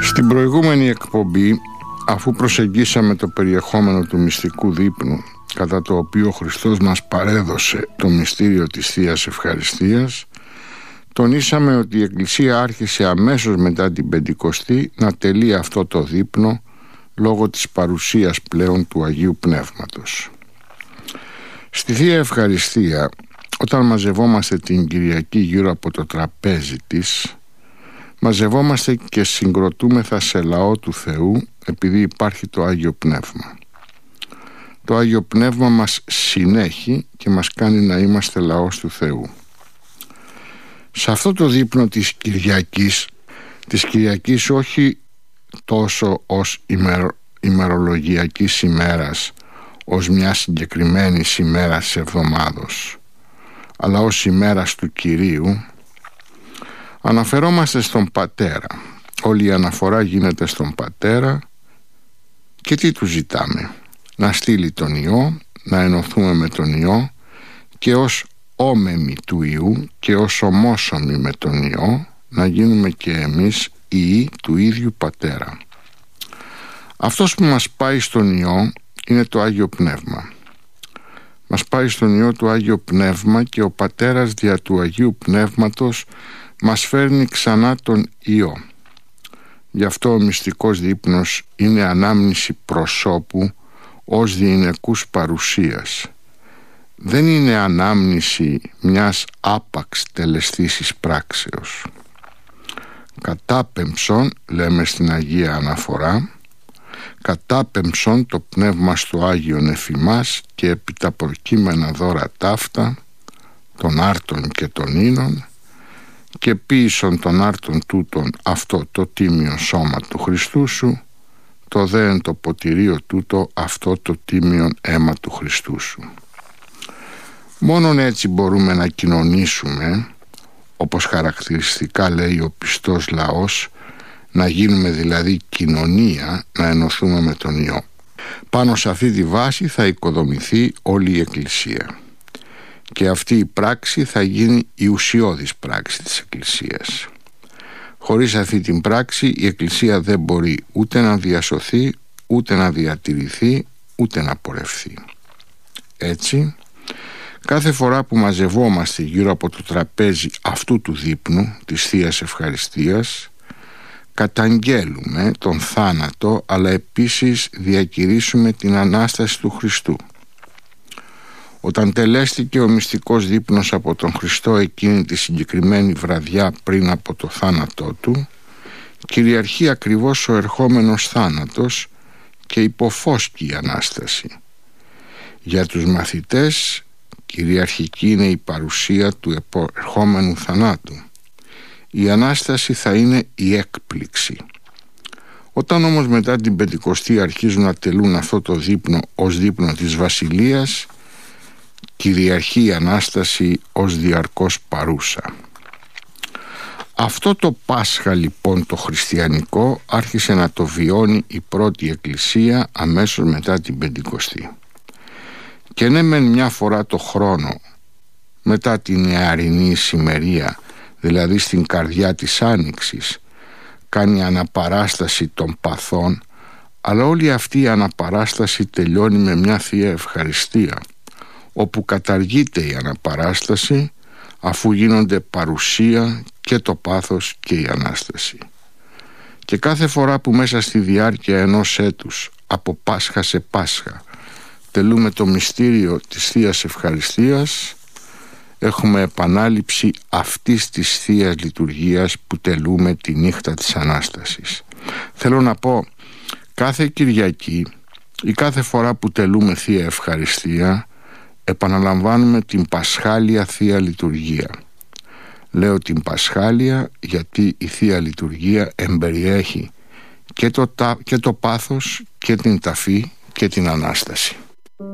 Στην προηγούμενη εκπομπή, αφού προσεγγίσαμε το περιεχόμενο του μυστικού δείπνου, κατά το οποίο ο Χριστός μας παρέδωσε το μυστήριο της Θείας Ευχαριστίας, τονίσαμε ότι η Εκκλησία άρχισε αμέσως μετά την Πεντηκοστή να τελεί αυτό το δείπνο λόγω της παρουσίας πλέον του Αγίου Πνεύματος. Στη Θεία Ευχαριστία, όταν μαζευόμαστε την Κυριακή γύρω από το τραπέζι της, μαζευόμαστε και συγκροτούμεθα σε λαό του Θεού επειδή υπάρχει το Άγιο Πνεύμα. Το Άγιο Πνεύμα μας συνέχει και μας κάνει να είμαστε λαός του Θεού. Σε αυτό το δείπνο της Κυριακής όχι τόσο ως ημερολογιακής ημέρας, ως μια συγκεκριμένη ημέρα της εβδομάδος, αλλά ως ημέρας του Κυρίου, αναφερόμαστε στον Πατέρα. Όλη η αναφορά γίνεται στον Πατέρα και τι του ζητάμε? Να στείλει τον Υιό, να ενωθούμε με τον Υιό και ως όμεμοι του Υιού και ως ομόσωμοι με τον Υιό να γίνουμε και εμείς Υιοί του ίδιου Πατέρα. Αυτός που μας πάει στον Υιό είναι το Άγιο Πνεύμα. Μας πάει στον Υιό το Άγιο Πνεύμα και ο Πατέρας δια του Αγίου Πνεύματος μας φέρνει ξανά τον Υιό. Γι' αυτό ο μυστικός δείπνος είναι ανάμνηση προσώπου ως διηνεκούς παρουσίας. Δεν είναι ανάμνηση μιας άπαξ τελεστήσης πράξεως. Κατάπεμψον, λέμε στην Αγία Αναφορά, κατάπεμψον το πνεύμα στο Άγιον εφημάς και επί τα προκείμενα δώρα ταύτα, των άρτων και των ίνων, και ποίησον των άρτων τούτων αυτό το τίμιο σώμα του Χριστού σου, το δε εν το ποτηρίο τούτο αυτό το τίμιον αίμα του Χριστού σου. Μόνον έτσι μπορούμε να κοινωνήσουμε, όπως χαρακτηριστικά λέει ο πιστός λαός, να γίνουμε δηλαδή κοινωνία, να ενωθούμε με τον Υιό. Πάνω σε αυτή τη βάση θα οικοδομηθεί όλη η Εκκλησία. Και αυτή η πράξη θα γίνει η ουσιώδης πράξη της Εκκλησίας. Χωρίς αυτή την πράξη η Εκκλησία δεν μπορεί ούτε να διασωθεί, ούτε να διατηρηθεί, ούτε να πορευθεί. Έτσι, κάθε φορά που μαζευόμαστε γύρω από το τραπέζι αυτού του δείπνου της Θείας Ευχαριστίας, καταγγέλουμε τον θάνατο, αλλά επίσης διακηρύσουμε την Ανάσταση του Χριστού. Όταν τελέστηκε ο μυστικός δείπνος από τον Χριστό εκείνη τη συγκεκριμένη βραδιά πριν από το θάνατό του, κυριαρχεί ακριβώς ο ερχόμενος θάνατος και υποφώσκει η Ανάσταση. Για τους μαθητές κυριαρχική είναι η παρουσία του ερχόμενου θανάτου. Η Ανάσταση θα είναι η έκπληξη. Όταν όμως μετά την Πεντηκοστή αρχίζουν να τελούν αυτό το δείπνο ως δείπνο της Βασιλείας, κυριαρχεί η Ανάσταση ως διαρκώς παρούσα. Αυτό το Πάσχα λοιπόν το χριστιανικό άρχισε να το βιώνει η πρώτη Εκκλησία αμέσως μετά την Πεντηκοστή. Και ναι μεν μια φορά το χρόνο μετά την νεαρινή ησημερία, δηλαδή στην καρδιά της Άνοιξης, κάνει αναπαράσταση των παθών, αλλά όλη αυτή η αναπαράσταση τελειώνει με μια Θεία Ευχαριστία, όπου καταργείται η αναπαράσταση αφού γίνονται παρουσία και το πάθος και η Ανάσταση. Και κάθε φορά που μέσα στη διάρκεια ενός έτους, από Πάσχα σε Πάσχα, τελούμε το μυστήριο της Θείας Ευχαριστίας, έχουμε επανάληψη αυτής της Θείας Λειτουργίας που τελούμε τη νύχτα της Ανάστασης. Θέλω να πω, κάθε Κυριακή ή κάθε φορά που τελούμε Θεία Ευχαριστία, επαναλαμβάνουμε την Πασχάλια Θεία Λειτουργία. Λέω την Πασχάλια γιατί η Θεία Λειτουργία εμπεριέχει και το πάθος και την ταφή και την Ανάσταση.